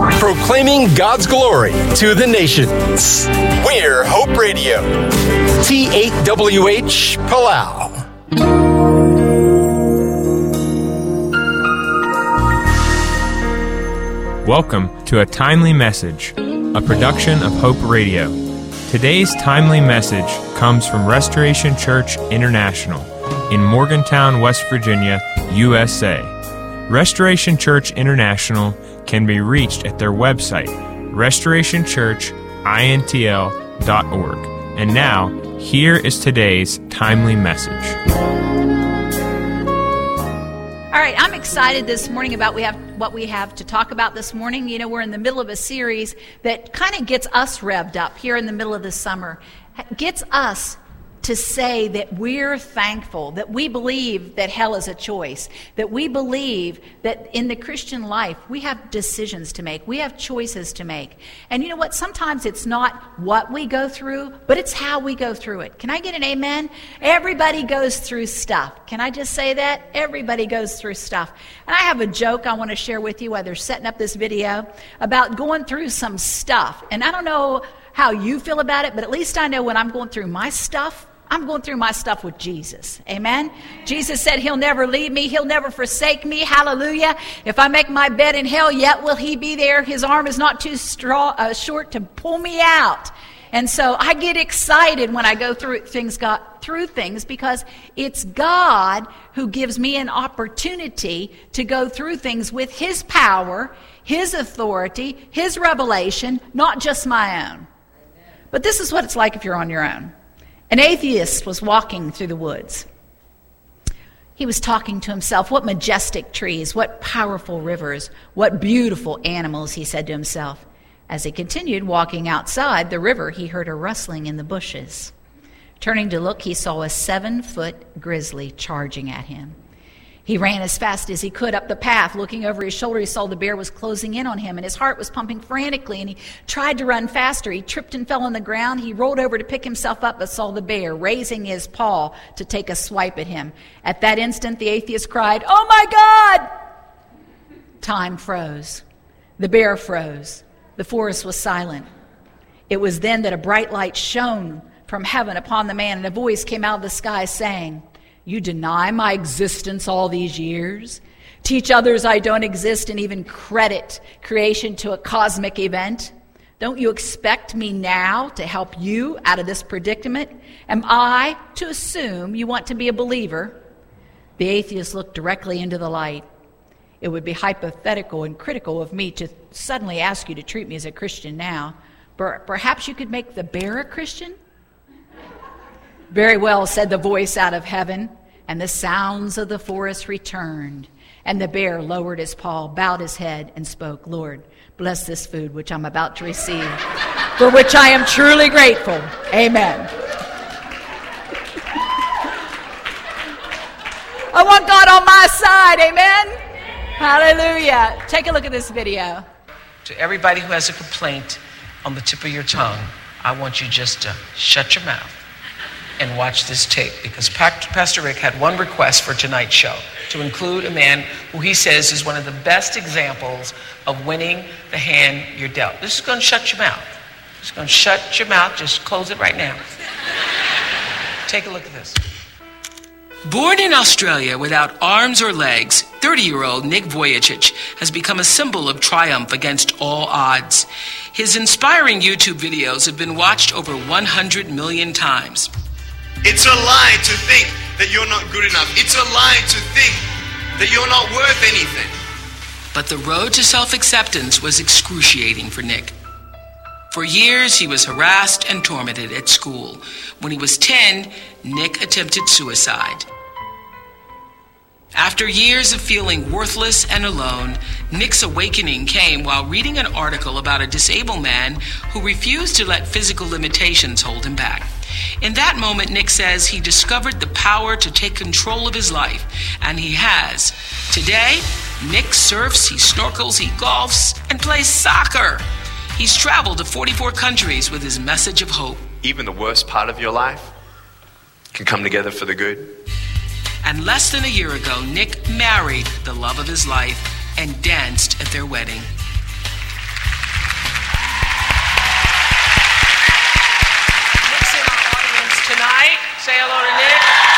proclaiming God's glory to the nations. We're Hope Radio. T8WH Palau. Welcome to A Timely Message, a production of Hope Radio. Today's timely message comes from Restoration Church International in Morgantown, West Virginia, USA. Restoration Church International can be reached at their website, restorationchurchintl.org. And now, here is today's timely message. All right, I'm excited this morning about what we have to talk about this morning. You know, we're in the middle of a series that kind of gets us revved up here in the middle of the summer. Gets us to say that we're thankful, that we believe that hell is a choice, that we believe that in the Christian life we have decisions to make, we have choices to make. And you know what? Sometimes it's not what we go through, but it's how we go through it. Can I get an amen? Everybody goes through stuff. Can I just say that? Everybody goes through stuff. And I have a joke I want to share with you while they're setting up this video about going through some stuff. And I don't know how you feel about it, but at least I know when I'm going through my stuff, I'm going through my stuff with Jesus. Amen? Jesus said he'll never leave me. He'll never forsake me. Hallelujah. If I make my bed in hell, yet will he be there. His arm is not too short to pull me out. And so I get excited when I go through things because it's God who gives me an opportunity to go through things with his power, his authority, his revelation, not just my own. But this is what it's like if you're on your own. An atheist was walking through the woods. He was talking to himself. What majestic trees, what powerful rivers, what beautiful animals, he said to himself. As he continued walking outside the river, he heard a rustling in the bushes. Turning to look, he saw a 7-foot grizzly charging at him. He ran as fast as he could up the path. Looking over his shoulder, he saw the bear was closing in on him, and his heart was pumping frantically, and he tried to run faster. He tripped and fell on the ground. He rolled over to pick himself up, but saw the bear raising his paw to take a swipe at him. At that instant, the atheist cried, "Oh my God!" Time froze. The bear froze. The forest was silent. It was then that a bright light shone from heaven upon the man, and a voice came out of the sky saying, "You deny my existence all these years? Teach others I don't exist and even credit creation to a cosmic event? Don't you expect me now to help you out of this predicament? Am I to assume you want to be a believer?" The atheist looked directly into the light. "It would be hypothetical and critical of me to suddenly ask you to treat me as a Christian now. Perhaps you could make the bear a Christian?" "Very well," said the voice out of heaven, and the sounds of the forest returned. And the bear lowered his paw, bowed his head, and spoke, "Lord, bless this food which I'm about to receive, for which I am truly grateful. Amen." I want God on my side. Amen. Hallelujah. Take a look at this video. To everybody who has a complaint on the tip of your tongue, I want you just to shut your mouth and watch this tape, because Pastor Rick had one request for tonight's show, to include a man who he says is one of the best examples of winning the hand you're dealt. This is going to shut your mouth. Just going to shut your mouth. Just close it right now. Take a look at this. Born in Australia without arms or legs, 30-year-old Nick Vujicic has become a symbol of triumph against all odds. His inspiring YouTube videos have been watched over 100 million times. It's a lie to think that you're not good enough. It's a lie to think that you're not worth anything. But the road to self-acceptance was excruciating for Nick. For years, he was harassed and tormented at school. When he was 10, Nick attempted suicide. After years of feeling worthless and alone, Nick's awakening came while reading an article about a disabled man who refused to let physical limitations hold him back. In that moment, Nick says he discovered the power to take control of his life, and he has. Today, Nick surfs, he snorkels, he golfs, and plays soccer. He's traveled to 44 countries with his message of hope. Even the worst part of your life can come together for the good. And less than a year ago, Nick married the love of his life and danced at their wedding. Say hello to Nick.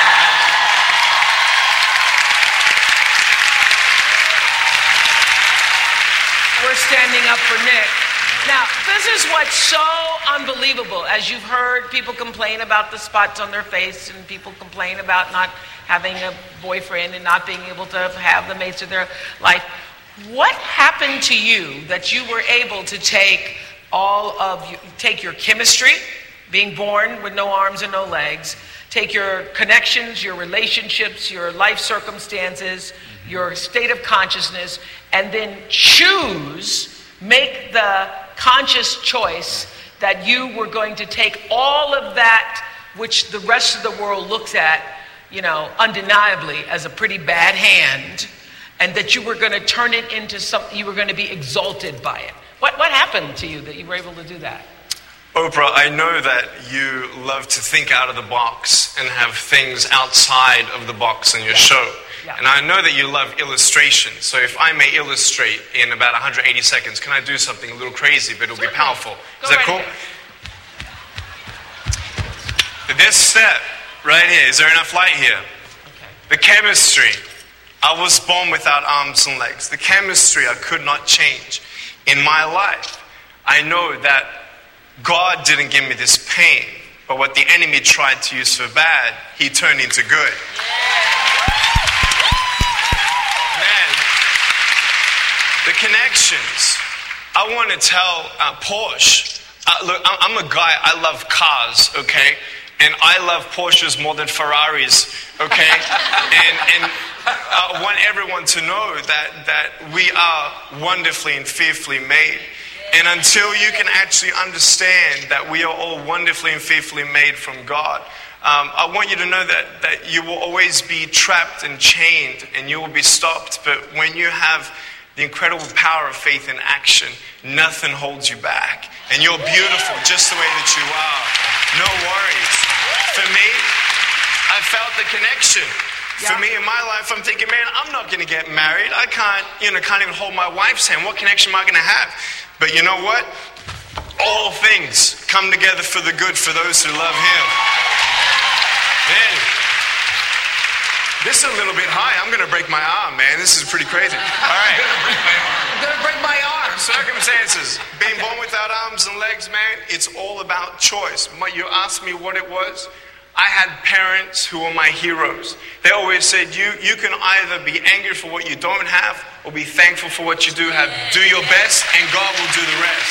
We're standing up for Nick. Now, this is what's so unbelievable. As you've heard, people complain about the spots on their face, and people complain about not having a boyfriend and not being able to have the mates of their life. What happened to you that you were able to take take your chemistry, being born with no arms and no legs, take your connections, your relationships, your life circumstances, your state of consciousness, and then make the conscious choice that you were going to take all of that which the rest of the world looks at, undeniably as a pretty bad hand, and that you were going to turn it into something, you were going to be exalted by it. What happened to you that you were able to do that? Oprah, I know that you love to think out of the box and have things outside of the box in your show. Yeah. And I know that you love illustration. So if I may illustrate in about 180 seconds, can I do something a little crazy, but it'll be powerful? Is that cool? This step right here, is there enough light here? Okay. The chemistry. I was born without arms and legs. The chemistry I could not change. In my life, I know that God didn't give me this pain, but what the enemy tried to use for bad, he turned into good. Man, the connections. I want to tell Porsche. Look, I'm a guy, I love cars, okay? And I love Porsches more than Ferraris, okay? and I want everyone to know that we are wonderfully and fearfully made. And until you can actually understand that we are all wonderfully and fearfully made from God, I want you to know that you will always be trapped and chained and you will be stopped. But when you have the incredible power of faith in action, nothing holds you back. And you're beautiful just the way that you are. No worries. For me, I felt the connection. Yeah. For me in my life, I'm thinking, man, I'm not going to get married. I can't even hold my wife's hand. What connection am I going to have? But you know what? All things come together for the good for those who love Him. Man, this is a little bit high. I'm going to break my arm, man. This is pretty crazy. All right. I'm going to break my arm. Circumstances. Being born without arms and legs, man, it's all about choice. You asked me what it was. I had parents who were my heroes. They always said, you can either be angry for what you don't have or be thankful for what you do have. Do your best and God will do the rest.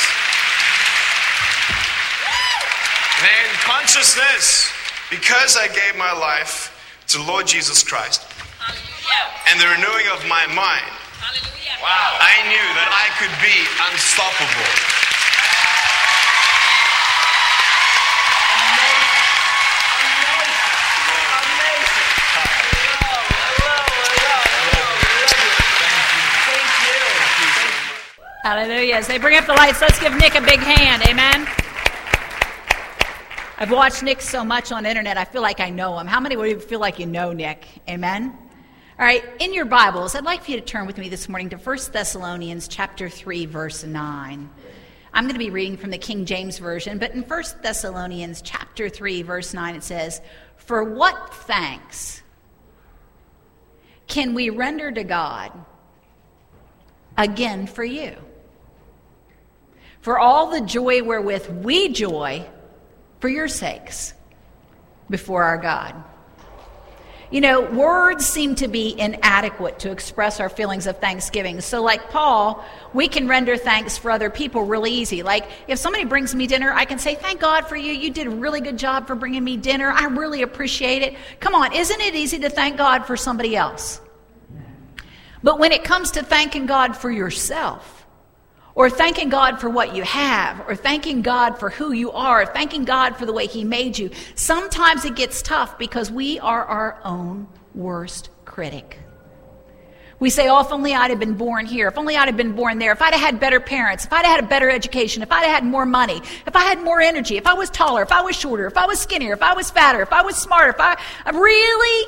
Then consciousness, because I gave my life to Lord Jesus Christ and the renewing of my mind, I knew that I could be unstoppable. Hallelujah. As they bring up the lights, let's give Nick a big hand. Amen. I've watched Nick so much on the internet, I feel like I know him. How many of you feel like you know Nick? Amen. All right, in your Bibles, I'd like for you to turn with me this morning to 1 Thessalonians chapter 3, verse 9. I'm going to be reading from the King James Version, but in 1 Thessalonians chapter 3, verse 9, it says, "For what thanks can we render to God again for you? For all the joy wherewith we joy for your sakes before our God." You know, words seem to be inadequate to express our feelings of thanksgiving. So like Paul, we can render thanks for other people really easy. Like if somebody brings me dinner, I can say, "Thank God for you. You did a really good job for bringing me dinner. I really appreciate it." Come on, isn't it easy to thank God for somebody else? But when it comes to thanking God for yourself, or thanking God for what you have, or thanking God for who you are, or thanking God for the way He made you, sometimes it gets tough because we are our own worst critic. We say, "Oh, if only I'd have been born here, if only I'd have been born there, if I'd have had better parents, if I'd have had a better education, if I'd have had more money, if I had more energy, if I was taller, if I was shorter, if I was skinnier, if I was fatter, if I was smarter, really?"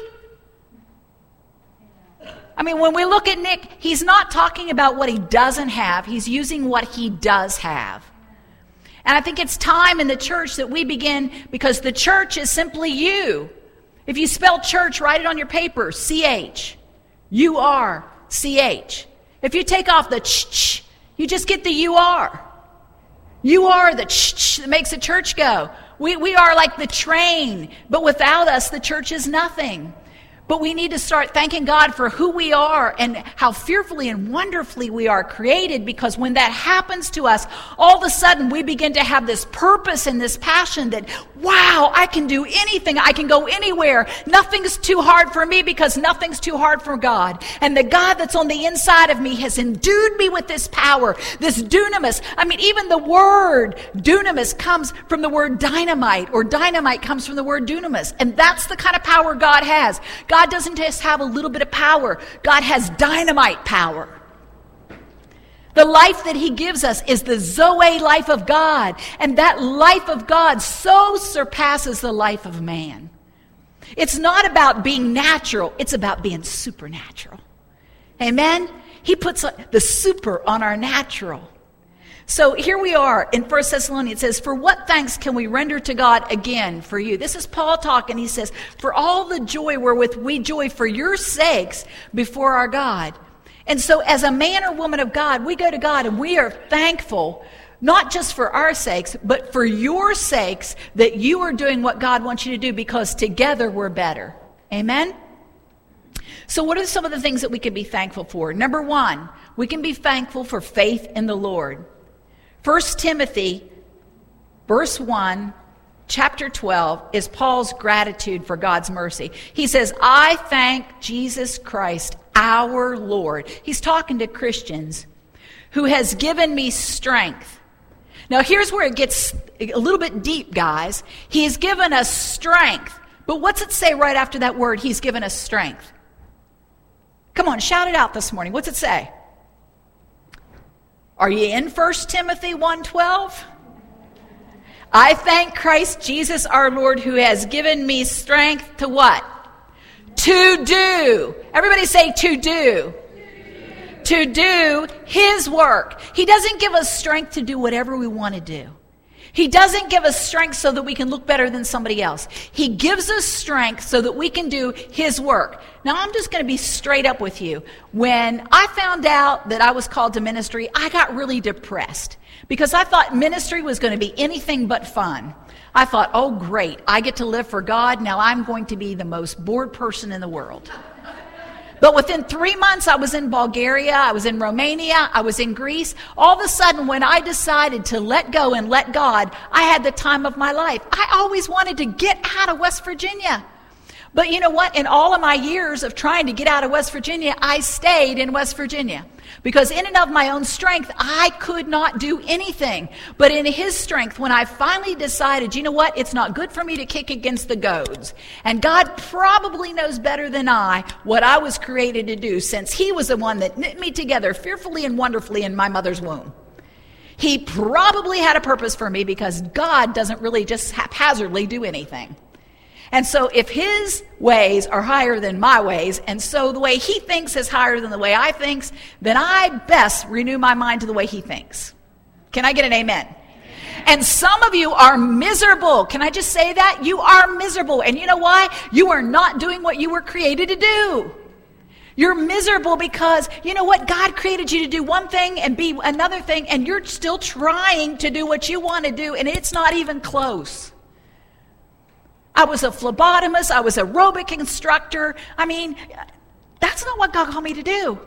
I mean, when we look at Nick, he's not talking about what he doesn't have. He's using what he does have. And I think it's time in the church that we begin, because the church is simply you. If you spell church, write it on your paper, C-H. U-R-C-H. If you take off the ch, you just get the U-R. You are the ch that makes the church go. We are like the train, but without us, the church is nothing. But we need to start thanking God for who we are and how fearfully and wonderfully we are created, because when that happens to us, all of a sudden we begin to have this purpose and this passion that, wow, I can do anything. I can go anywhere. Nothing's too hard for me because nothing's too hard for God. And the God that's on the inside of me has endued me with this power, this dunamis. I mean, even the word dunamis comes from the word dynamite, or dynamite comes from the word dunamis. And that's the kind of power God has. God doesn't just have a little bit of power. God has dynamite power. The life that he gives us is the Zoe life of God. And that life of God so surpasses the life of man. It's not about being natural. It's about being supernatural. Amen? He puts the super on our natural. So here we are in 1 Thessalonians. It says, for what thanks can we render to God again for you? This is Paul talking. He says, for all the joy wherewith we joy for your sakes before our God. And so as a man or woman of God, we go to God and we are thankful, not just for our sakes, but for your sakes, that you are doing what God wants you to do, because together we're better. Amen? So what are some of the things that we can be thankful for? Number one, we can be thankful for faith in the Lord. 1 Timothy, verse 1, chapter 12, is Paul's gratitude for God's mercy. He says, I thank Jesus Christ, our Lord. He's talking to Christians, who has given me strength. Now, here's where it gets a little bit deep, guys. He's given us strength. But what's it say right after that word, he's given us strength? Come on, shout it out this morning. What's it say? Are you in 1 Timothy 1:12? I thank Christ Jesus our Lord, who has given me strength to what? To do. Everybody say to do. To do his work. He doesn't give us strength to do whatever we want to do. He doesn't give us strength so that we can look better than somebody else. He gives us strength so that we can do his work. Now, I'm just going to be straight up with you. When I found out that I was called to ministry, I got really depressed because I thought ministry was going to be anything but fun. I thought, oh, great, I get to live for God. Now I'm going to be the most bored person in the world. But within 3 months, I was in Bulgaria, I was in Romania, I was in Greece. All of a sudden, when I decided to let go and let God, I had the time of my life. I always wanted to get out of West Virginia. But you know what? In all of my years of trying to get out of West Virginia, I stayed in West Virginia. Because in and of my own strength, I could not do anything. But in his strength, when I finally decided, you know what? It's not good for me to kick against the goads. And God probably knows better than I what I was created to do, since he was the one that knit me together fearfully and wonderfully in my mother's womb. He probably had a purpose for me, because God doesn't really just haphazardly do anything. And so if his ways are higher than my ways, and so the way he thinks is higher than the way I think, then I best renew my mind to the way he thinks. Can I get an amen? And some of you are miserable. Can I just say that? You are miserable. And you know why? You are not doing what you were created to do. You're miserable because, you know what? God created you to do one thing and be another thing, and you're still trying to do what you want to do, and it's not even close. I was a phlebotomist. I was an aerobic instructor. I mean, that's not what God called me to do.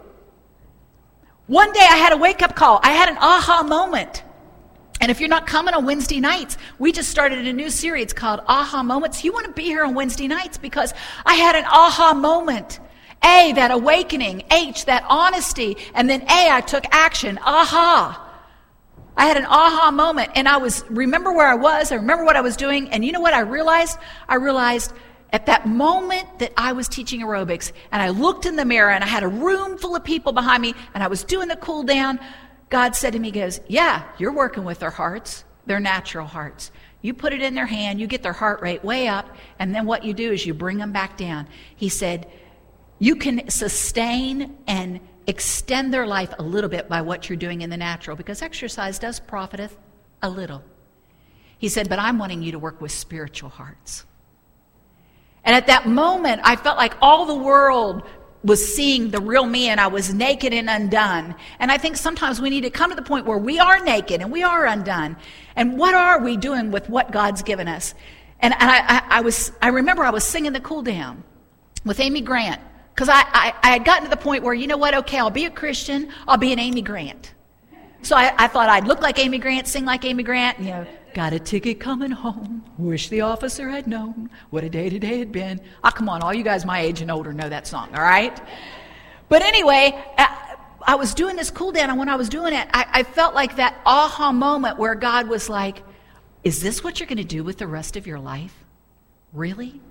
One day I had a wake-up call. I had an aha moment. And if you're not coming on Wednesday nights, we just started a new series called Aha Moments. You want to be here on Wednesday nights, because I had an aha moment. A, that awakening. H, that honesty. And then A, I took action. Aha. I had an aha moment, and I remember where I was, I remember what I was doing, and you know what I realized? I realized at that moment that I was teaching aerobics, and I looked in the mirror, and I had a room full of people behind me, and I was doing the cool down. God said to me, he goes, yeah, you're working with their hearts, their natural hearts. You put it in their hand, you get their heart rate way up, and then what you do is you bring them back down. He said, you can sustain and extend their life a little bit by what you're doing in the natural, because exercise does profiteth a little. He said, but I'm wanting you to work with spiritual hearts. And at that moment, I felt like all the world was seeing the real me, and I was naked and undone. And I think sometimes we need to come to the point where we are naked and we are undone. And what are we doing with what God's given us? And I remember I was singing the Cool Down with Amy Grant, because I had gotten to the point where, you know what, okay, I'll be a Christian, I'll be an Amy Grant. So I thought I'd look like Amy Grant, sing like Amy Grant, you know, got a ticket coming home, wish the officer had known what a day today had been. Oh, come on, all you guys my age and older know that song, all right? But anyway, I was doing this Cool Down, and when I was doing it, I felt like that aha moment where God was like, is this what you're going to do with the rest of your life? Really?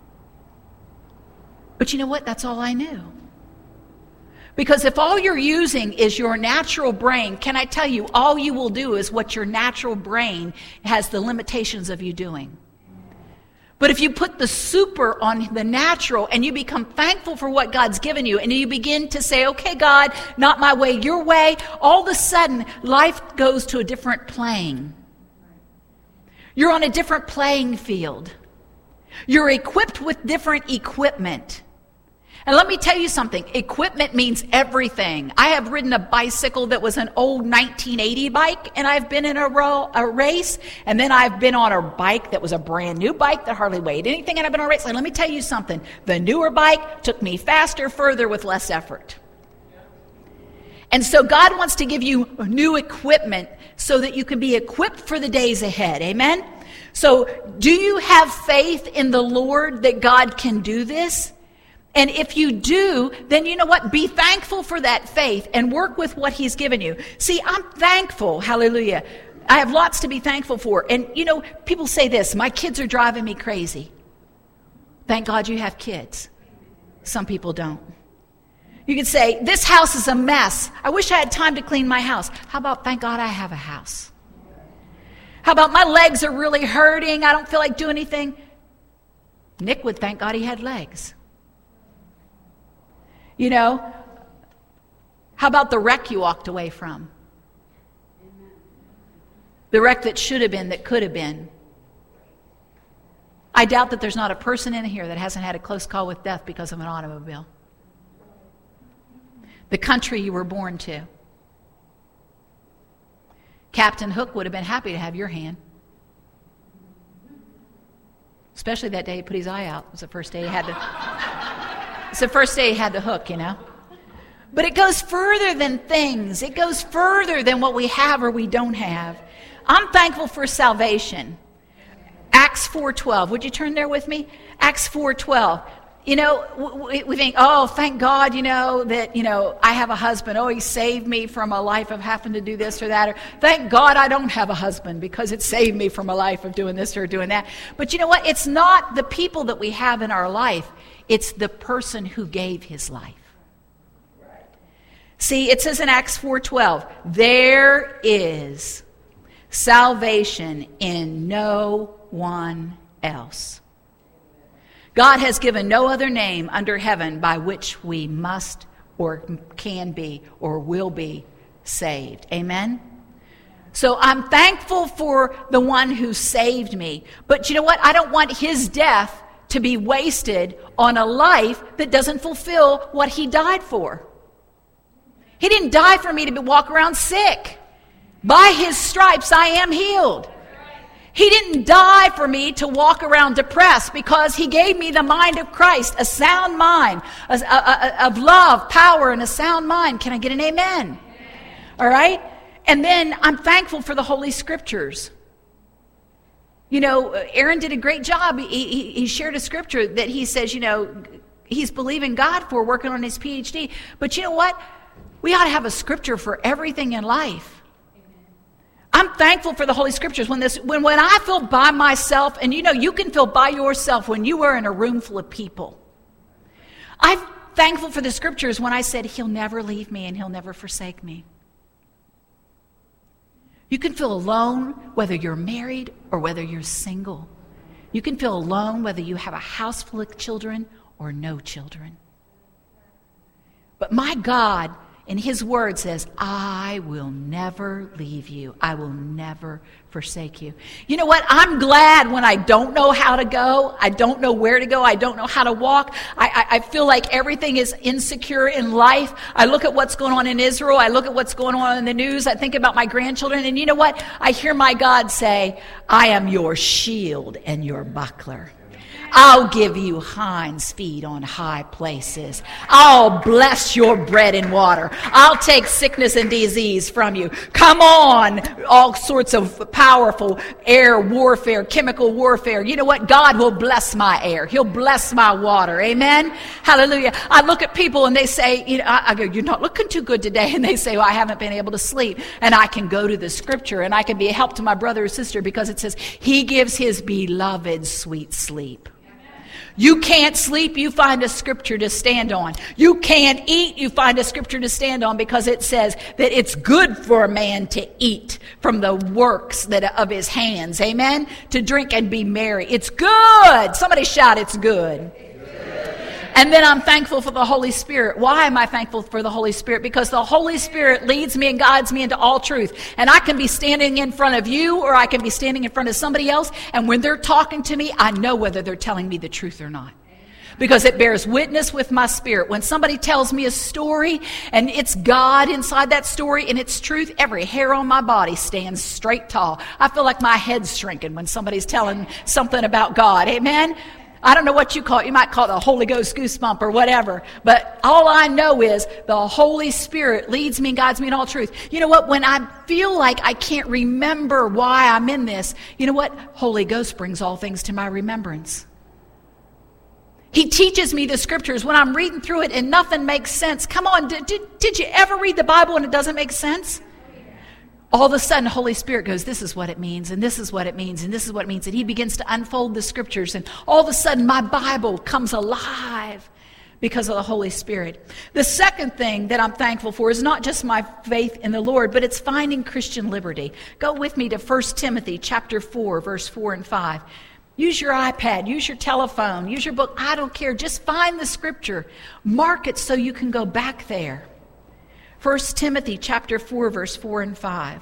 But you know what? That's all I knew. Because if all you're using is your natural brain, can I tell you, all you will do is what your natural brain has the limitations of you doing. But if you put the super on the natural and you become thankful for what God's given you, and you begin to say, okay, God, not my way, your way, all of a sudden, life goes to a different plane. You're on a different playing field. You're equipped with different equipment. And let me tell you something, equipment means everything. I have ridden a bicycle that was an old 1980 bike, and I've been in a race, and then I've been on a bike that was a brand new bike that hardly weighed anything, and I've been on a race. And let me tell you something, the newer bike took me faster, further, with less effort. And so God wants to give you new equipment so that you can be equipped for the days ahead. Amen? So do you have faith in the Lord that God can do this? And if you do, then you know what? Be thankful for that faith and work with what He's given you. See, I'm thankful. Hallelujah. I have lots to be thankful for. And, you know, people say this, my kids are driving me crazy. Thank God you have kids. Some people don't. You could say, this house is a mess. I wish I had time to clean my house. How about, thank God I have a house? How about, my legs are really hurting. I don't feel like doing anything. Nick would thank God he had legs. You know, how about the wreck you walked away from? The wreck that should have been, that could have been. I doubt that there's not a person in here that hasn't had a close call with death because of an automobile. The country you were born to. Captain Hook would have been happy to have your hand. Especially that day he put his eye out. It was the first day he had it's the first day he had the hook, you know. But it goes further than things. It goes further than what we have or we don't have. I'm thankful for salvation. Acts 4:12. Would you turn there with me? Acts 4:12. You know, we think, oh, thank God, you know, that, you know, I have a husband. Oh, he saved me from a life of having to do this or that. Or thank God I don't have a husband because it saved me from a life of doing this or doing that. But you know what? It's not the people that we have in our life. It's the person who gave his life. See, it says in Acts 4:12, there is salvation in no one else. God has given no other name under heaven by which we must or can be or will be saved. Amen? So I'm thankful for the one who saved me. But you know what? I don't want his death to be wasted on a life that doesn't fulfill what he died for. He didn't die for me to walk around sick. By his stripes I am healed. He didn't die for me to walk around depressed because he gave me the mind of Christ, a sound mind, of love, power, and a sound mind. Can I get an amen? All right? And then I'm thankful for the Holy Scriptures. You know, Aaron did a great job. He shared a scripture that he says, you know, he's believing God for, working on his PhD. But you know what? We ought to have a scripture for everything in life. I'm thankful for the Holy Scriptures. When I feel by myself, and you know, you can feel by yourself when you are in a room full of people. I'm thankful for the Scriptures when I said, He'll never leave me and He'll never forsake me. You can feel alone whether you're married or whether you're single. You can feel alone whether you have a house full of children or no children. But my God in his word says, I will never leave you. I will never forsake you. You know what? I'm glad when I don't know how to go. I don't know where to go. I don't know how to walk. I feel like everything is insecure in life. I look at what's going on in Israel. I look at what's going on in the news. I think about my grandchildren. And you know what? I hear my God say, I am your shield and your buckler. I'll give you hinds feet on high places. I'll bless your bread and water. I'll take sickness and disease from you. Come on, all sorts of powerful air warfare, chemical warfare. You know what? God will bless my air. He'll bless my water. Amen? Hallelujah. I look at people and they say, you know, I go, you're not looking too good today. And they say, well, I haven't been able to sleep. And I can go to the scripture and I can be a help to my brother or sister because it says, he gives his beloved sweet sleep. You can't sleep, you find a scripture to stand on. You can't eat, you find a scripture to stand on because it says that it's good for a man to eat from the works of his hands. Amen? To drink and be merry. It's good. Somebody shout, it's good. And then I'm thankful for the Holy Spirit. Why am I thankful for the Holy Spirit? Because the Holy Spirit leads me and guides me into all truth. And I can be standing in front of you or I can be standing in front of somebody else. And when they're talking to me, I know whether they're telling me the truth or not. Because it bears witness with my spirit. When somebody tells me a story and it's God inside that story and it's truth, every hair on my body stands straight tall. I feel like my head's shrinking when somebody's telling something about God. Amen? I don't know what you call it. You might call it a Holy Ghost goosebump or whatever. But all I know is the Holy Spirit leads me and guides me in all truth. You know what? When I feel like I can't remember why I'm in this, you know what? Holy Ghost brings all things to my remembrance. He teaches me the scriptures when I'm reading through it and nothing makes sense. Come on, did you ever read the Bible and it doesn't make sense? All of a sudden, Holy Spirit goes, this is what it means, and this is what it means, and this is what it means. And he begins to unfold the scriptures, and all of a sudden, my Bible comes alive because of the Holy Spirit. The second thing that I'm thankful for is not just my faith in the Lord, but it's finding Christian liberty. Go with me to 1 Timothy chapter 4, verse 4 and 5. Use your iPad, use your telephone, use your book. I don't care. Just find the scripture. Mark it so you can go back there. 1 Timothy chapter 4, verse 4 and 5.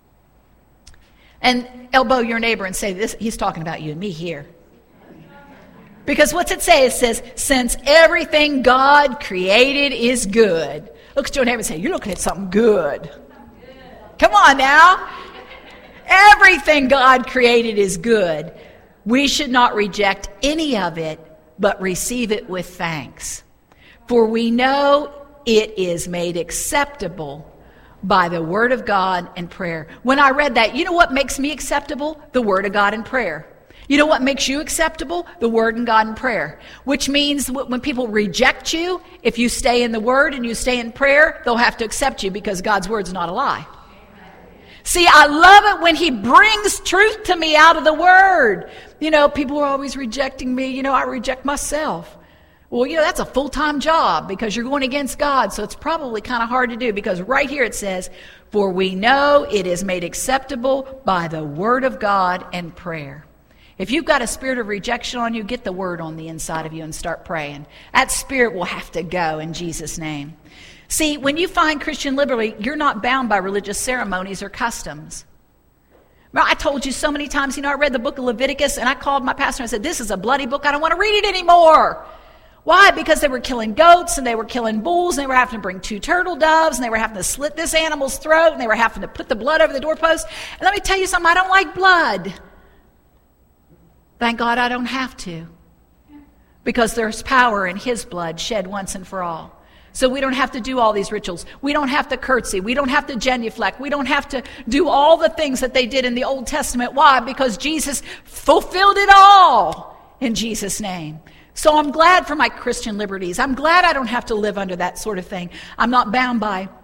And elbow your neighbor and say, "This. He's talking about you and me here." Because what's it say? It says, since everything God created is good. Look at your neighbor and say, you're looking at something good. Come on now. Everything God created is good. We should not reject any of it, but receive it with thanks. For we know it is made acceptable by the Word of God and prayer. When I read that, you know what makes me acceptable? The Word of God and prayer. You know what makes you acceptable? The Word and God and prayer. Which means when people reject you, if you stay in the Word and you stay in prayer, they'll have to accept you because God's Word's not a lie. See, I love it when He brings truth to me out of the Word. You know, people are always rejecting me. You know, I reject myself. Well, you know, that's a full-time job because you're going against God, so it's probably kind of hard to do because right here it says, for we know it is made acceptable by the Word of God and prayer. If you've got a spirit of rejection on you, get the Word on the inside of you and start praying. That spirit will have to go in Jesus' name. See, when you find Christian liberty, you're not bound by religious ceremonies or customs. Well, I told you so many times, you know, I read the book of Leviticus and I called my pastor and I said, this is a bloody book. I don't want to read it anymore. Why? Because they were killing goats and they were killing bulls and they were having to bring 2 turtle doves and they were having to slit this animal's throat and they were having to put the blood over the doorpost. And let me tell you something, I don't like blood. Thank God I don't have to. Because there's power in His blood shed once and for all. So we don't have to do all these rituals. We don't have to curtsy. We don't have to genuflect. We don't have to do all the things that they did in the Old Testament. Why? Because Jesus fulfilled it all in Jesus' name. So I'm glad for my Christian liberties. I'm glad I don't have to live under that sort of thing. I'm not bound by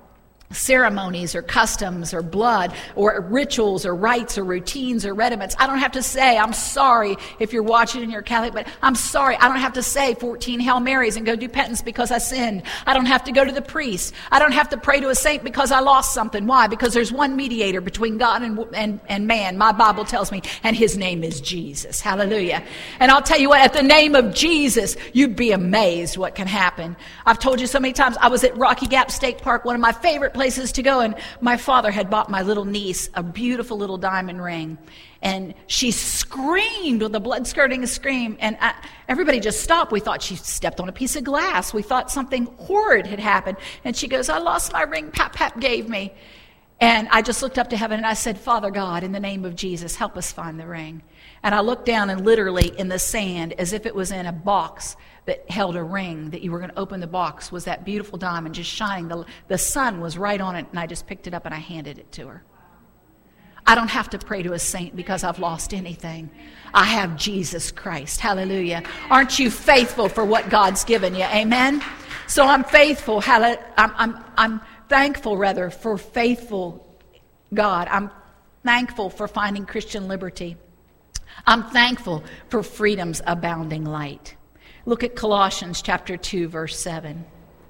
ceremonies or customs or blood or rituals or rites or routines or rudiments. I don't have to say, I'm sorry if you're watching and you're Catholic, but I'm sorry. I don't have to say 14 Hail Marys and go do penance because I sinned. I don't have to go to the priest. I don't have to pray to a saint because I lost something. Why? Because there's one mediator between God and man. My Bible tells me, and his name is Jesus. Hallelujah. And I'll tell you what, at the name of Jesus, you'd be amazed what can happen. I've told you so many times, I was at Rocky Gap State Park, one of my favorite places to go, and my father had bought my little niece a beautiful little diamond ring, and she screamed with a blood-skirting scream, and everybody just stopped. We thought she stepped on a piece of glass. We thought something horrid had happened, and she goes, I lost my ring Pap gave me. And I just looked up to heaven and I said, Father God, in the name of Jesus, help us find the ring. And I looked down, and literally in the sand, as if it was in a box that held a ring, that you were going to open the box, was that beautiful diamond just shining. The sun was right on it, and I just picked it up and I handed it to her. I don't have to pray to a saint because I've lost anything. I have Jesus Christ. Hallelujah. Aren't you faithful for what God's given you? Amen? So I'm faithful. I'm thankful, rather, for faithful God. I'm thankful for finding Christian liberty. I'm thankful for freedom's abounding light. Look at Colossians chapter 2, verse 7.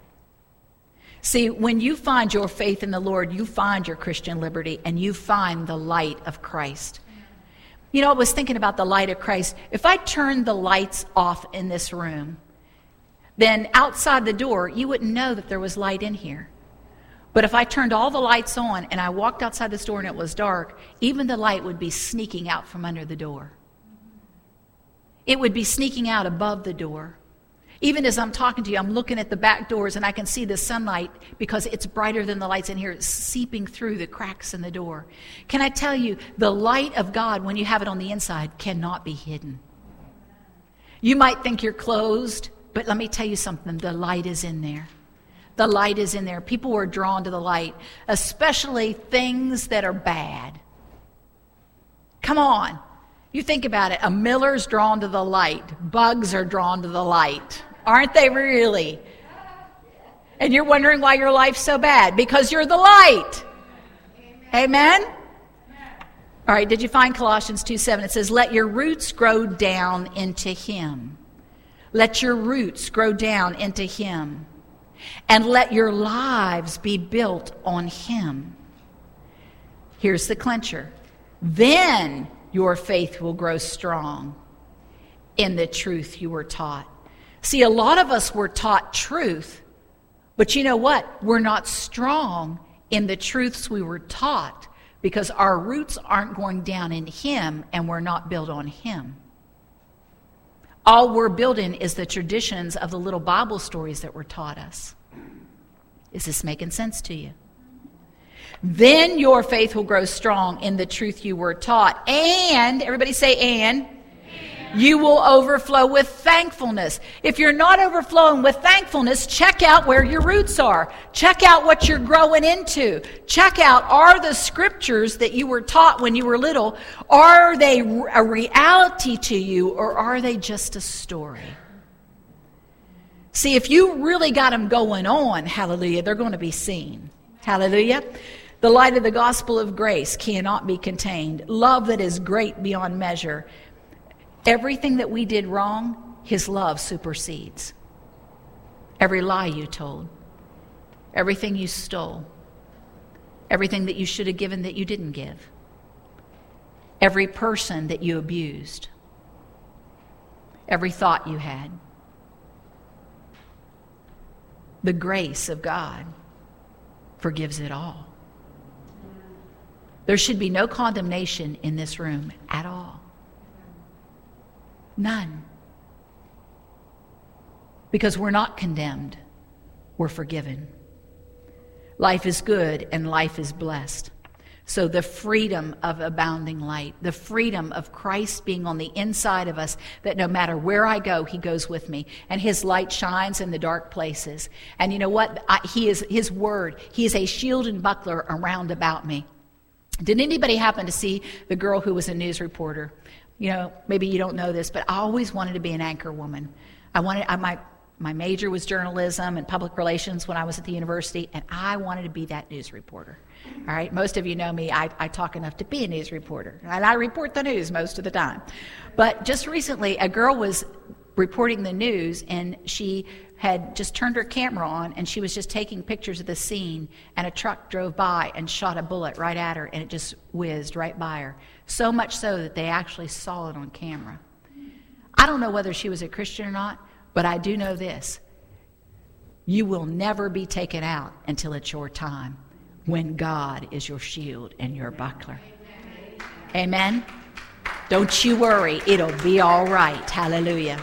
See, when you find your faith in the Lord, you find your Christian liberty, and you find the light of Christ. You know, I was thinking about the light of Christ. If I turned the lights off in this room, then outside the door, you wouldn't know that there was light in here. But if I turned all the lights on and I walked outside this door and it was dark, even the light would be sneaking out from under the door. It would be sneaking out above the door. Even as I'm talking to you, I'm looking at the back doors and I can see the sunlight because it's brighter than the lights in here. It's seeping through the cracks in the door. Can I tell you, the light of God, when you have it on the inside, cannot be hidden. You might think you're closed, but let me tell you something. The light is in there. The light is in there. People are drawn to the light, especially things that are bad. Come on. You think about it. A miller's drawn to the light. Bugs are drawn to the light. Aren't they really? And you're wondering why your life's so bad. Because you're the light. Amen? All right, did you find Colossians 2:7? It says, let your roots grow down into Him. Let your roots grow down into Him. And let your lives be built on Him. Here's the clincher. Then your faith will grow strong in the truth you were taught. See, a lot of us were taught truth, but you know what? We're not strong in the truths we were taught because our roots aren't going down in Him and we're not built on Him. All we're built in is the traditions of the little Bible stories that were taught us. Is this making sense to you? Then your faith will grow strong in the truth you were taught. And, everybody say and. You will overflow with thankfulness. If you're not overflowing with thankfulness, check out where your roots are. Check out what you're growing into. Check out, are the scriptures that you were taught when you were little, are they a reality to you, or are they just a story? See, if you really got them going on, hallelujah, they're going to be seen. Hallelujah. The light of the gospel of grace cannot be contained. Love that is great beyond measure. Everything that we did wrong, His love supersedes. Every lie you told, everything you stole, everything that you should have given that you didn't give, every person that you abused, every thought you had. The grace of God forgives it all. There should be no condemnation in this room at all. None. Because we're not condemned. We're forgiven. Life is good and life is blessed. So the freedom of abounding light, the freedom of Christ being on the inside of us, that no matter where I go, He goes with me. And His light shines in the dark places. And you know what? He is His word. He is a shield and buckler around about me. Did anybody happen to see the girl who was a news reporter? You know, maybe you don't know this, but I always wanted to be an anchor woman. I My major was journalism and public relations when I was at the university, and I wanted to be that news reporter. All right, most of you know me. I talk enough to be a news reporter, and I report the news most of the time. But just recently, a girl was reporting the news, and she had just turned her camera on, and she was just taking pictures of the scene, and a truck drove by and shot a bullet right at her, and it just whizzed right by her. So much so that they actually saw it on camera. I don't know whether she was a Christian or not, but I do know this. You will never be taken out until it's your time, when God is your shield and your buckler. Amen? Don't you worry. It'll be all right. Hallelujah.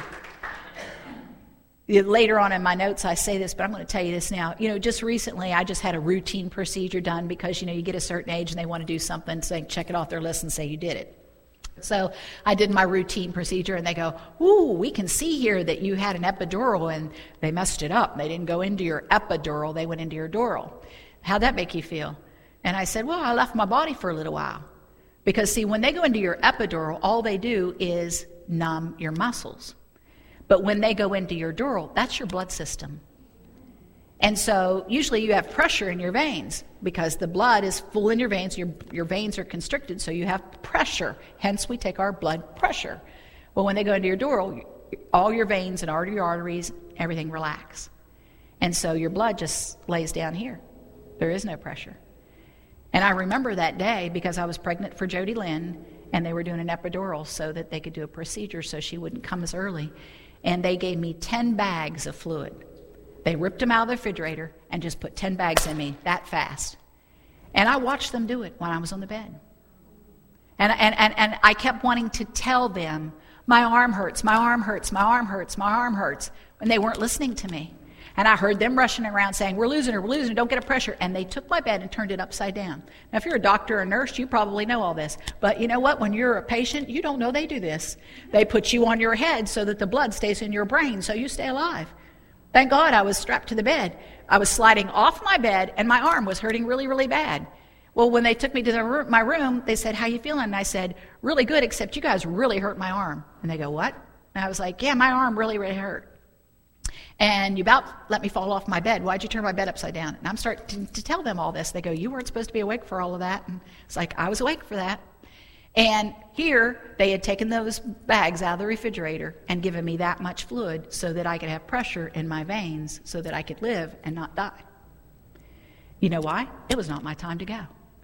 Later on in my notes, I say this, but I'm going to tell you this now. Just recently, I just had a routine procedure done because, you get a certain age and they want to do something, saying check it off their list and say you did it. So I did my routine procedure, and they go, ooh, we can see here that you had an epidural, and they messed it up. They didn't go into your epidural, they went into your dural. How'd that make you feel? And I said, well, I left my body for a little while. Because, see, when they go into your epidural, all they do is numb your muscles. But when they go into your dural, that's your blood system. And so usually you have pressure in your veins because the blood is full in your veins. Your veins are constricted, so you have pressure. Hence, we take our blood pressure. Well, when they go into your dural, all your veins and all your arteries, everything relax. And so your blood just lays down here. There is no pressure. And I remember that day because I was pregnant for Jody Lynn, and they were doing an epidural so that they could do a procedure so she wouldn't come as early. And they gave me 10 bags of fluid. They ripped them out of the refrigerator and just put 10 bags in me that fast. And I watched them do it when I was on the bed. And I kept wanting to tell them, my arm hurts, my arm hurts, my arm hurts, my arm hurts. And they weren't listening to me. And I heard them rushing around saying, we're losing her, don't get a pressure. And they took my bed and turned it upside down. Now, if you're a doctor or a nurse, you probably know all this. But you know what? When you're a patient, you don't know they do this. They put you on your head so that the blood stays in your brain so you stay alive. Thank God I was strapped to the bed. I was sliding off my bed, and my arm was hurting really, really bad. Well, when they took me to my room, they said, how you feeling? And I said, really good, except you guys really hurt my arm. And they go, what? And I was like, yeah, my arm really, really hurt. And you about let me fall off my bed. Why'd you turn my bed upside down? And I'm starting to tell them all this. They go, you weren't supposed to be awake for all of that. And it's like, I was awake for that. And here, they had taken those bags out of the refrigerator and given me that much fluid so that I could have pressure in my veins so that I could live and not die. You know why? It was not my time to go.